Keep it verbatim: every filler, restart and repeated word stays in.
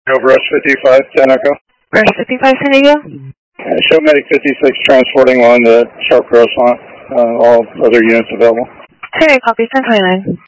Over Rush fifty-five, ten Echo. Rush fifty-five, San Diego. Uh, show Medic fifty-six transporting on the Sharp Gross line. Uh, all other units available. Okay, copy, ten twenty-nine.